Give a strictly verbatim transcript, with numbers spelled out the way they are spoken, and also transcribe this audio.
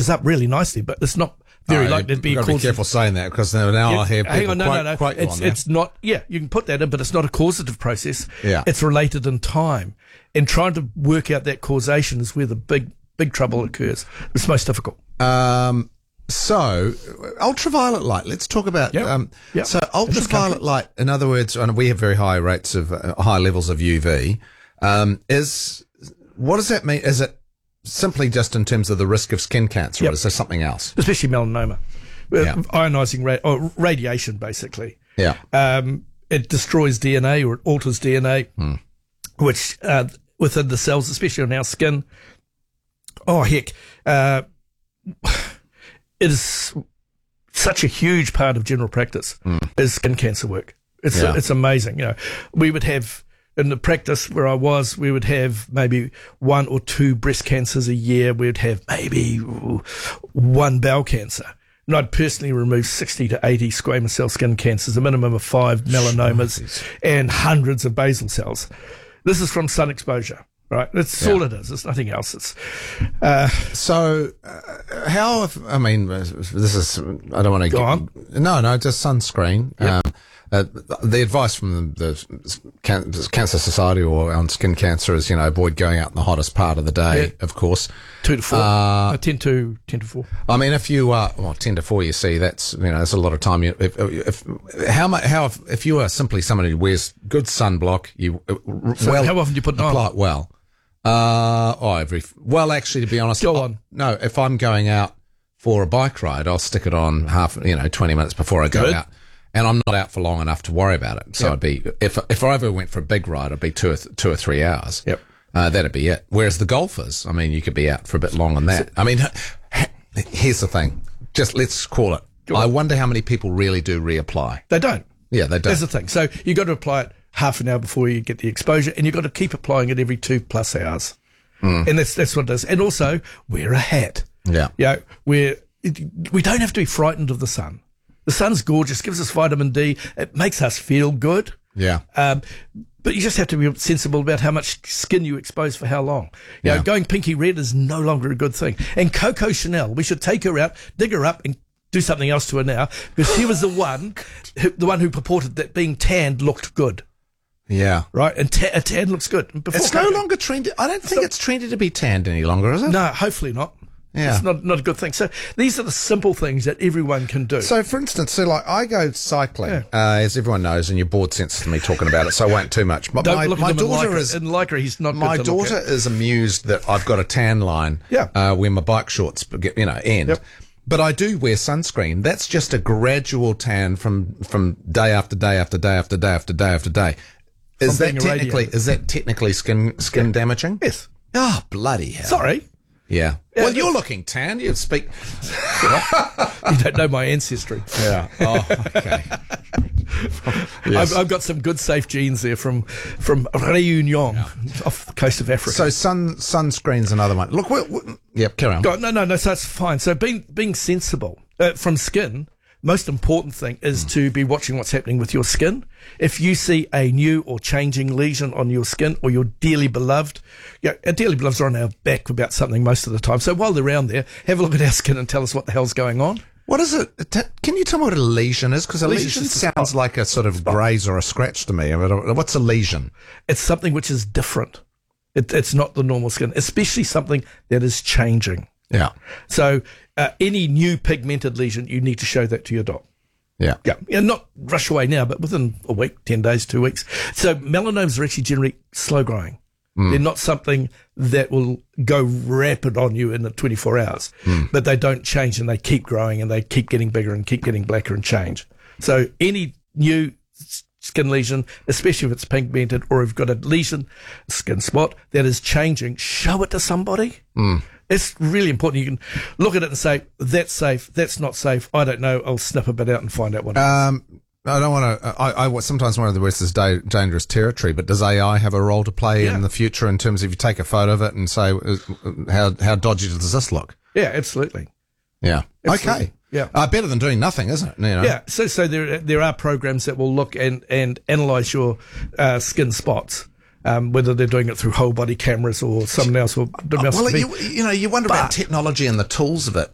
catches up really nicely, but it's not very oh, likely to be you've got to be causative. careful saying that, because now, now Yeah, I hear people hang on, no, quote, no, no. quote you It's, on that. it's not, yeah, you can put that in, but it's not a causative process. Yeah. It's related in time. And trying to work out that causation is where the big, big trouble occurs. It's most difficult. Um, so, ultraviolet light, let's talk about, Yep. um, Yep. so In this ultraviolet country. light, in other words, and we have very high rates of, uh, high levels of U V, um, is, what does that mean? Is it simply just in terms of the risk of skin cancer, Yep. or is there something else? Especially melanoma. Uh, Yeah. Ionizing ra- or radiation, basically. Yeah. Um, it destroys D N A, or it alters D N A, Hmm. which, uh, within the cells, especially on our skin. Oh, heck. Uh, it is such a huge part of general practice is skin cancer work. It's, Yeah. it's amazing. You know, we would have, in the practice where I was, we would have maybe one or two breast cancers a year. We'd have maybe ooh, one bowel cancer. And I'd personally remove sixty to eighty squamous cell skin cancers, a minimum of five melanomas, and hundreds of basal cells. This is from sun exposure, right? That's Yeah. all it is. It's nothing else. It's, uh, So, uh, how, if, I mean, uh, this is, I don't want to Go get, on. no, no, just sunscreen. Yep. Um, uh, the advice from the, the Can- Cancer Society or on skin cancer is, you know, avoid going out in the hottest part of the day, Yeah. of course. two to four. Uh, Uh, ten to, ten to four. I mean, if you are, well, ten to four, you see, that's, you know, that's a lot of time. You, if, if, how much, how, if, if you are simply somebody who wears good sunblock, you, uh, So well, how often do you put it on? apply it well. Uh, oh, every, well, actually, to be honest, Go I- on. no, if I'm going out for a bike ride, I'll stick it on half, you know, twenty minutes before I go Good. out. And I'm not out for long enough to worry about it. So Yep. I'd be, if, if I ever went for a big ride, it'd be two or, th- two or three hours. Yep. Uh, that'd be it. Whereas the golfers, I mean, you could be out for a bit longer than that. I mean, here's the thing. Just let's call it. Go I on. wonder how many people really do reapply. They don't. Yeah, they don't. That's the thing. So you got to apply it half an hour before you get the exposure, and you've got to keep applying it every two plus hours. Mm. And that's that's what it is. And also wear a hat. Yeah. You know, we're, we don't have to be frightened of the sun. The sun's gorgeous, gives us vitamin D. It makes us feel good. Yeah. Um, but you just have to be sensible about how much skin you expose for how long. You Yeah. know, going pinky red is no longer a good thing. And Coco Chanel, we should take her out, dig her up, and do something else to her now, because she was the one, who, the one who purported that being tanned looked good, Yeah. right? And ta- a tan looks good. Before It's no Coco- longer trendy. I don't think not- it's trendy to be tanned any longer, is it? No, hopefully not. Yeah. It's not not a good thing. So these are the simple things that everyone can do. So, for instance, so like I go cycling, uh, as everyone knows, and you're bored sense to me talking about it, so I won't too much. But Don't my, look my at him daughter in Lycra. is In Lycra, he's not my good to look daughter at. is amused that I've got a tan line, Yeah. uh, where my bike shorts, get, you know, end. Yep. But I do wear sunscreen. That's just a gradual tan from from day after day after day after day after day after day. Is From that being technically irradiated. is that technically skin skin damaging? Yes. Oh, bloody hell! Sorry. Yeah. Yeah, Well, but- you're looking tan. You speak. You don't know my ancestry. Yeah. Oh, okay. Yes. I've, I've got some good safe genes there from from Réunion, off the coast of Africa. So sun sunscreen's another one. Look, we we yep, carry on. Go- no, no, no. So that's fine. So being being sensible uh, from skin. Most important thing is Hmm. to be watching what's happening with your skin. If you see a new or changing lesion on your skin or your dearly beloved, yeah, our dearly beloveds are on our back about something most of the time. So while they're around there, have a look at our skin and tell us what the hell's going on. What is it? T- Can you tell me what a lesion is? Because a Lesion's lesion just a sounds spot. like a sort of graze or a scratch to me. I mean, what's a lesion? It's something which is different. It, it's not the normal skin, especially something that is changing. Yeah. So uh, any new pigmented lesion, you need to show that to your doc. Yeah. Yeah, yeah, not rush away now, but within a week, ten days, two weeks. So melanomas are actually generally slow growing. They're not something that will go rapid on you in the twenty-four hours, but they don't change and they keep growing and they keep getting bigger and keep getting blacker and change. So any new s- skin lesion, especially if it's pigmented or if you've got a lesion, a skin spot that is changing, show it to somebody. It's really important. You can look at it and say, that's safe, that's not safe. I don't know. I'll snip a bit out and find out what it is. Um, I don't want to. I, I sometimes one of the worst is da- dangerous territory. But does A I have a role to play Yeah. in the future in terms of you take a photo of it and say uh, how how dodgy does this look? Yeah, absolutely. Yeah. Absolutely. Okay. Yeah. Uh, better than doing nothing, isn't it? You know? Yeah, so so there there are programs that will look and and analyze your uh, skin spots, um, whether they're doing it through whole body cameras or something else. Or Uh, else well, be. you, you know, you wonder about But- technology and the tools of it.